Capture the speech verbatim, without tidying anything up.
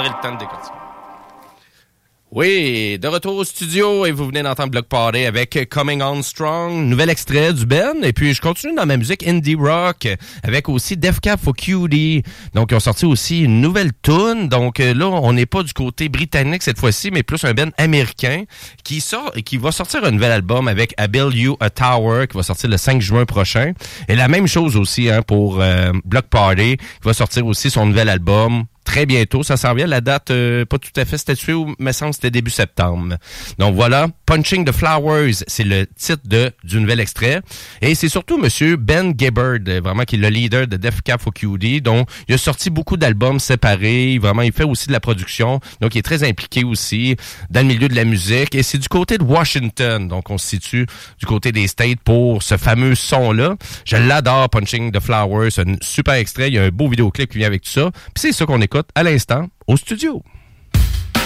prendrai le temps de décortiquer. Oui, de retour au studio et vous venez d'entendre Block Party avec Coming On Strong, nouvel extrait du Ben. Et puis je continue dans ma musique indie rock avec aussi Death Cab for Cutie. Donc ils ont sorti aussi une nouvelle tune. Donc là on n'est pas du côté britannique cette fois-ci, mais plus un Ben américain qui sort, qui va sortir un nouvel album avec I Build You a Tower qui va sortir le cinq juin prochain. Et la même chose aussi hein, pour euh, Block Party qui va sortir aussi son nouvel album. Très bientôt, ça s'en vient. La date, euh, pas tout à fait statuée, ou me semble que c'était début septembre. Donc voilà, Punching the Flowers, c'est le titre de du nouvel extrait. Et c'est surtout Monsieur Ben Gibbard, vraiment qui est le leader de Death Cab for Cutie. Donc il a sorti beaucoup d'albums séparés. Vraiment, il fait aussi de la production. Donc il est très impliqué aussi dans le milieu de la musique. Et c'est du côté de Washington. Donc on se situe du côté des States pour ce fameux son-là. Je l'adore, Punching the Flowers. C'est un super extrait. Il y a un beau vidéoclip qui vient avec tout ça. Puis c'est ça qu'on écoute à l'instant au studio.